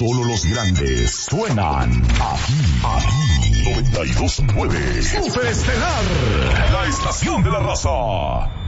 Solo los grandes suenan aquí. 92.9 Super Estelar, la estación de la raza.